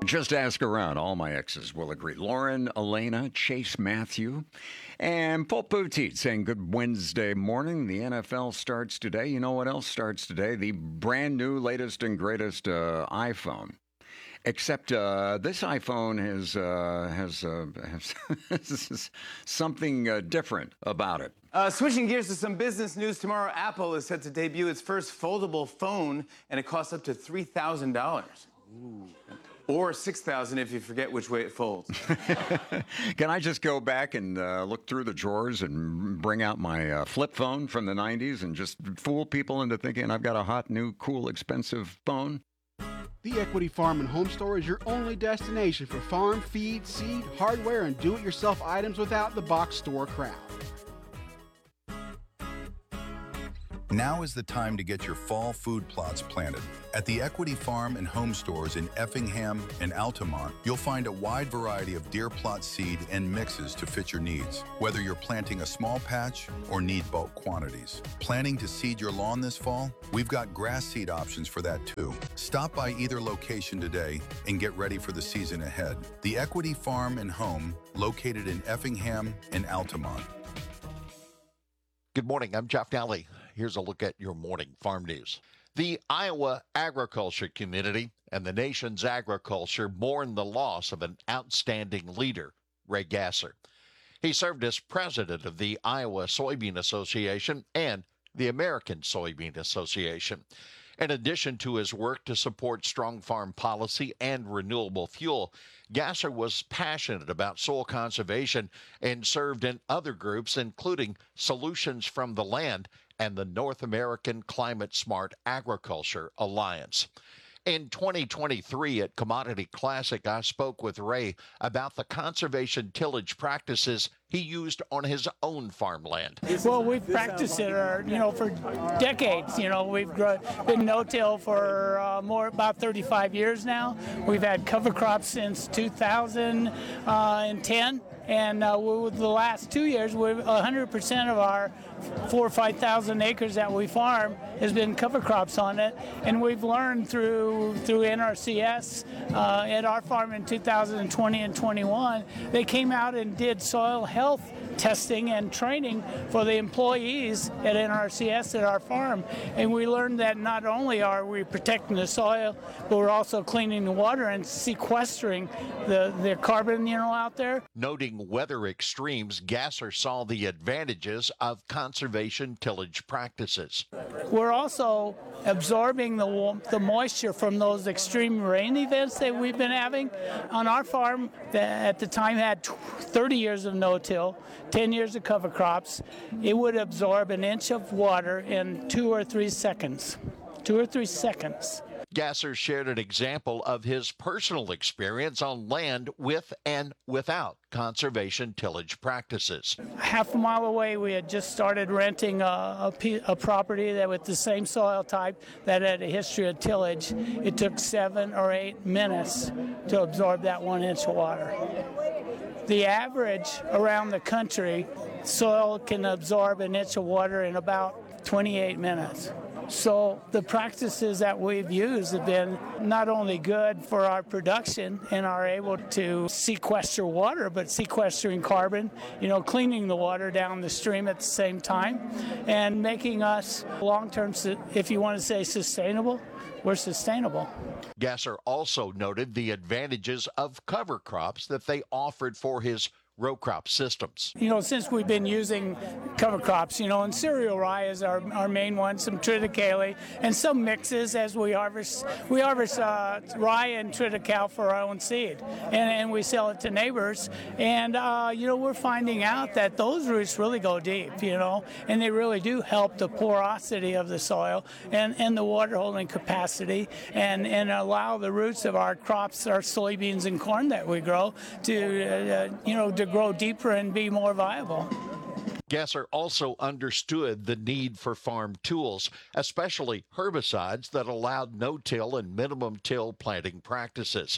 Just ask around. All my exes will agree. Lauren, Elena, Chase Matthew, and Paul Poteet saying good Wednesday morning. The NFL starts today. You know what else starts today? The brand new, latest and greatest iPhone. Except this iPhone has something different about it. Switching gears to some business news, tomorrow Apple is set to debut its first foldable phone, and it costs up to $3,000. Or $6,000 if you forget which way it folds. Can I just go back and look through the drawers and bring out my flip phone from the 90s and just fool people into thinking I've got a hot, new, cool, expensive phone? The Equity Farm and Home Store is your only destination for farm, feed, seed, hardware, and do-it-yourself items without the box store crowd. Now is the time to get your fall food plots planted. At the Equity Farm and Home Stores in Effingham and Altamont, you'll find a wide variety of deer plot seed and mixes to fit your needs, whether you're planting a small patch or need bulk quantities. Planning to seed your lawn this fall? We've got grass seed options for that too. Stop by either location today and get ready for the season ahead. The Equity Farm and Home, located in Effingham and Altamont. Good morning, I'm Jeff Daly. Here's a look at your morning farm news. The Iowa agriculture community and the nation's agriculture mourn the loss of an outstanding leader, Ray Gasser. He served as president of the Iowa Soybean Association and the American Soybean Association. In addition to his work to support strong farm policy and renewable fuel, Gasser was passionate about soil conservation and served in other groups, including Solutions from the Land and the North American Climate Smart Agriculture Alliance. In 2023 at Commodity Classic, I spoke with Ray about the conservation tillage practices he used on his own farmland. Well, we've practiced it, for decades. We've been no-till for about 35 years now. We've had cover crops since 2010. And with the last 2 years, 100% of our 4,000 or 5,000 acres that we farm has been cover crops on it. And we've learned through NRCS at our farm in 2020 and 21, they came out and did soil health testing and training for the employees at NRCS at our farm. And we learned that not only are we protecting the soil, but we're also cleaning the water and sequestering the carbon, out there. Noting weather extremes, Gasser saw the advantages of conservation tillage practices. We're also absorbing the moisture from those extreme rain events that we've been having. On our farm, that at the time had 30 years of no-till, 10 years of cover crops. It would absorb an inch of water in 2 or 3 seconds. 2 or 3 seconds. Gasser shared an example of his personal experience on land with and without conservation tillage practices. Half a mile away, we had just started renting a property that with the same soil type that had a history of tillage. It took 7 or 8 minutes to absorb that 1 inch of water. The average around the country, soil can absorb an inch of water in about 28 minutes. So the practices that we've used have been not only good for our production and are able to sequester water, but sequestering carbon, cleaning the water down the stream at the same time and making us long-term, if you want to say sustainable, we're sustainable. Gasser also noted the advantages of cover crops that they offered for his row crop systems. Since we've been using cover crops, and cereal rye is our main one, some triticale, and some mixes as we harvest. We harvest rye and triticale for our own seed, and we sell it to neighbors. And, we're finding out that those roots really go deep, and they really do help the porosity of the soil and the water holding capacity and allow the roots of our crops, our soybeans and corn that we grow to grow deeper and be more viable. Gasser also understood the need for farm tools, especially herbicides that allowed no-till and minimum till planting practices.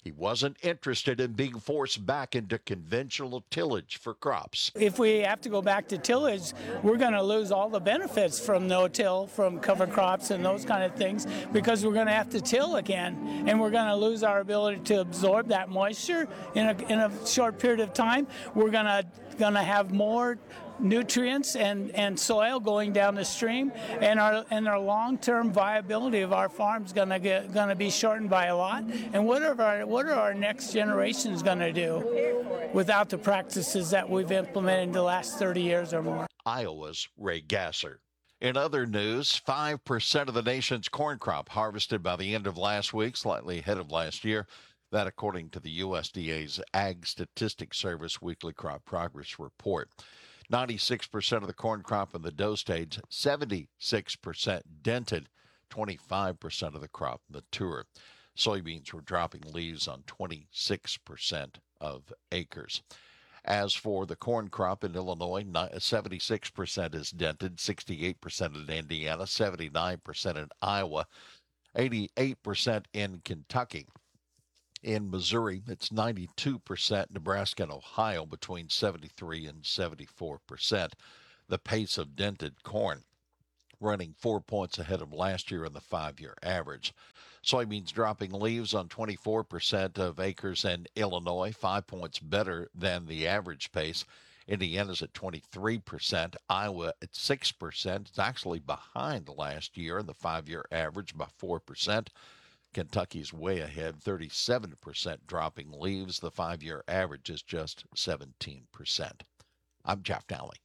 He wasn't interested in being forced back into conventional tillage for crops. If we have to go back to tillage, we're going to lose all the benefits from no-till, from cover crops and those kind of things, because we're going to have to till again, and we're going to lose our ability to absorb that moisture in a short period of time. We're going to have more nutrients and soil going down the stream, and our long-term viability of our farms going to be shortened by a lot. And what are our next generations going to do without the practices that we've implemented in the last 30 years or more? Iowa's Ray Gasser. In other news, 5% of the nation's corn crop harvested by the end of last week, slightly ahead of last year. That according to the USDA's Ag Statistics Service weekly crop progress report. 96% of the corn crop in the dough stage, 76% dented, 25% of the crop mature. Soybeans were dropping leaves on 26% of acres. As for the corn crop in Illinois, 76% is dented, 68% in Indiana, 79% in Iowa, 88% in Kentucky. In Missouri, it's 92%, Nebraska and Ohio between 73 and 74%. The pace of dented corn running 4 points ahead of last year in the 5-year average. Soybeans dropping leaves on 24% of acres in Illinois, 5 points better than the average pace. Indiana's at 23%, Iowa at 6%. It's actually behind last year in the 5-year average by 4%. Kentucky's way ahead, 37% dropping leaves. The 5-year average is just 17%. I'm Jeff Nally.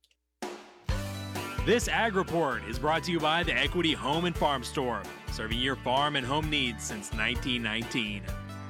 This Ag Report is brought to you by the Equity Home and Farm Store, serving your farm and home needs since 1919.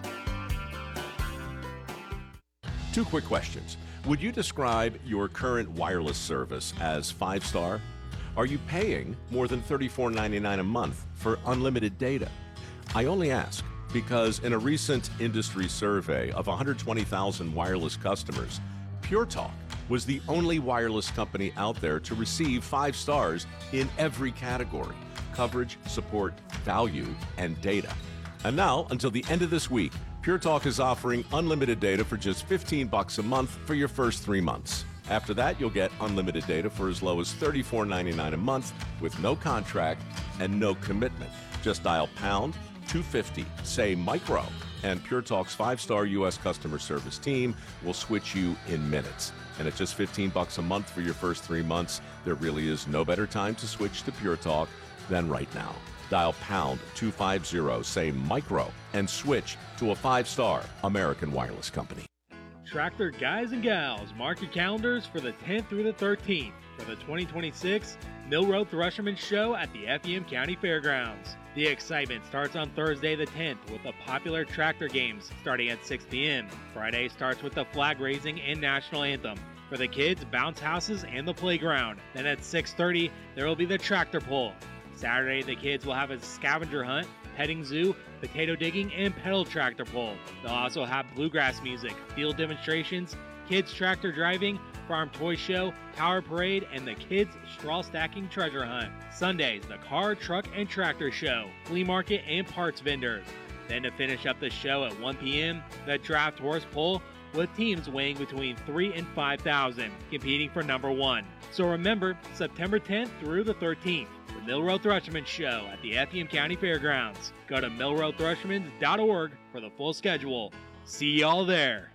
2 quick questions. Would you describe your current wireless service as 5-star? Are you paying more than $34.99 a month for unlimited data? I only ask because in a recent industry survey of 120,000 wireless customers, Pure Talk was the only wireless company out there to receive 5 stars in every category: coverage, support, value, and data. And now, until the end of this week, Pure Talk is offering unlimited data for just $15 a month for your first 3 months. After that, you'll get unlimited data for as low as $34.99 a month with no contract and no commitment. Just dial pound 250, say micro, and Pure Talk's 5-star U.S. customer service team will switch you in minutes. And at just $15 a month for your first 3 months, there really is no better time to switch to Pure Talk than right now. Dial pound 250, say micro, and switch to a 5-star American wireless company. Tractor guys and gals, mark your calendars for the 10th through the 13th for the 2026 Mill Road Thresherman Show at the Effingham County Fairgrounds. The excitement starts on Thursday the 10th with the popular tractor games starting at 6 p.m. Friday starts with the flag raising and national anthem. For the kids, bounce houses and the playground. Then at 6:30, there will be the tractor pull. Saturday, the kids will have a scavenger hunt, petting zoo, potato digging, and pedal tractor pull. They'll also have bluegrass music, field demonstrations, kids tractor driving, farm toy show, power parade, and the kids straw stacking treasure hunt. Sundays, the car, truck, and tractor show, flea market, and parts vendors. Then to finish up the show at 1 p.m., the draft horse pull, with teams weighing between 3,000 and 5,000, competing for number 1. So remember, September 10th through the 13th, the Mill Road Thresherman Show at the Effingham County Fairgrounds. Go to millroadthreshermans.org for the full schedule. See y'all there.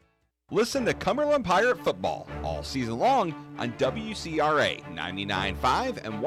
Listen to Cumberland Pirate Football all season long on WCRA 99.5 and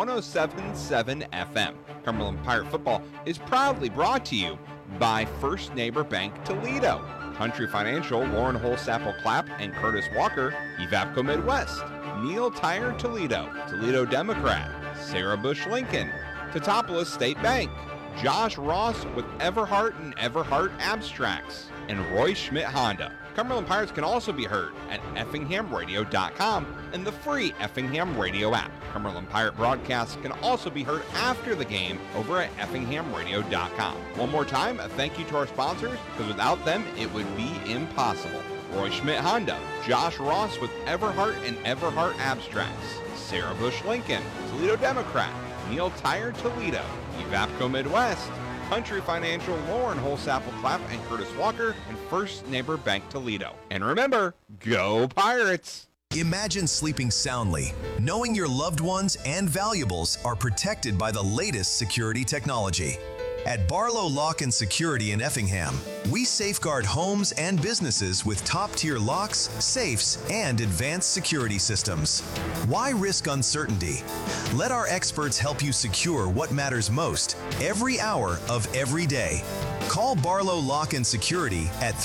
107.7 FM. Cumberland Pirate Football is proudly brought to you by First Neighbor Bank Toledo, Country Financial, Lauren Holsapple Clapp and Curtis Walker, Evapco Midwest, Neil Tire Toledo, Toledo Democrat, Sarah Bush Lincoln, Teutopolis State Bank, Josh Ross with Everhart and Everhart Abstracts, and Roy Schmidt Honda. Cumberland Pirates can also be heard at EffinghamRadio.com and the free Effingham Radio app. Cumberland Pirate broadcasts can also be heard after the game over at EffinghamRadio.com. One more time, a thank you to our sponsors, because without them, it would be impossible. Roy Schmidt Honda, Josh Ross with Everhart and Everhart Abstracts, Sarah Bush Lincoln, Toledo Democrat, Neil Tire Toledo, Evapco Midwest, Country Financial, Lauren Holsapple Clapp, and Curtis Walker, and First Neighbor Bank Toledo. And remember, go Pirates! Imagine sleeping soundly, knowing your loved ones and valuables are protected by the latest security technology. At Barlow Lock and Security in Effingham, we safeguard homes and businesses with top-tier locks, safes, and advanced security systems. Why risk uncertainty? Let our experts help you secure what matters most every hour of every day. Call Barlow Lock and Security at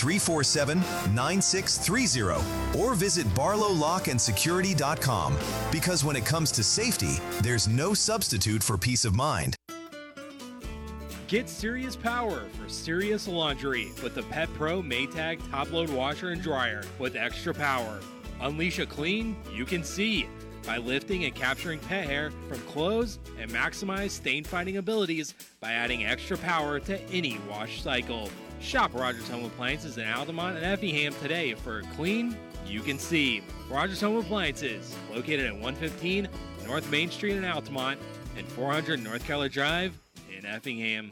347-9630 or visit barlowlockandsecurity.com, because when it comes to safety, there's no substitute for peace of mind. Get serious power for serious laundry with the Pet Pro Maytag Top Load Washer and Dryer with extra power. Unleash a clean you can see by lifting and capturing pet hair from clothes and maximize stain fighting abilities by adding extra power to any wash cycle. Shop Rogers Home Appliances in Altamont and Effingham today for a clean you can see. Rogers Home Appliances, located at 115 North Main Street in Altamont and 400 North Keller Drive in Effingham.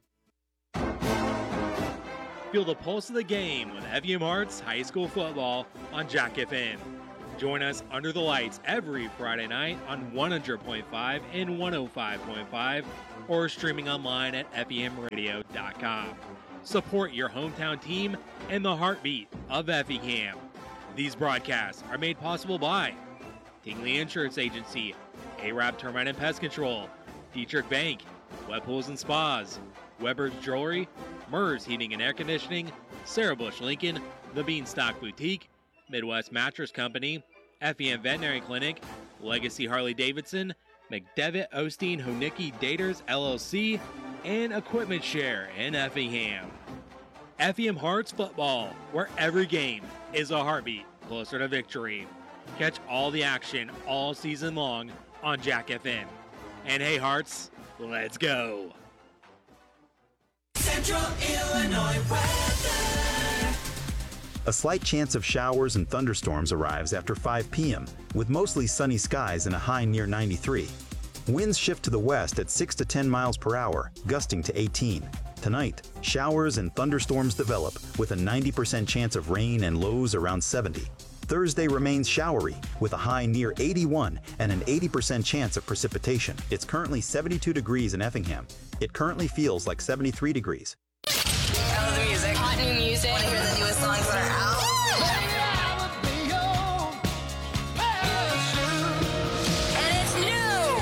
Feel the pulse of the game with Effingham Hearts High School Football on Jack FM. Join us under the lights every Friday night on 100.5 and 105.5 or streaming online at effinghamradio.com. Support your hometown team and the heartbeat of Effingham. These broadcasts are made possible by Tingley Insurance Agency, Arab Termite and Pest Control, Dietrich Bank, Wet Pools and Spas, Weber's Jewelry, Murs Heating and Air Conditioning, Sarah Bush Lincoln, The Beanstalk Boutique, Midwest Mattress Company, FEM Veterinary Clinic, Legacy Harley Davidson, McDevitt Osteen Honicki Daters LLC, and Equipment Share in Effingham. Effingham Hearts Football, where every game is a heartbeat closer to victory. Catch all the action all season long on Jack FM. And hey Hearts, let's go! Central Illinois weather. A slight chance of showers and thunderstorms arrives after 5 p.m., with mostly sunny skies and a high near 93. Winds shift to the west at 6 to 10 miles per hour, gusting to 18. Tonight, showers and thunderstorms develop with a 90% chance of rain and lows around 70. Thursday remains showery with a high near 81 and an 80% chance of precipitation. It's currently 72 degrees in Effingham. It currently feels like 73 degrees. I love the music. Hot new music. Want to hear the newest songs that are out.